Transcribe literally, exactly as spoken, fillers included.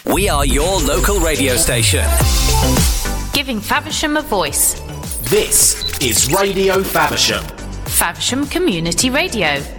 We are your local radio station. Giving Faversham a voice. This is Radio Faversham. Faversham Community Radio.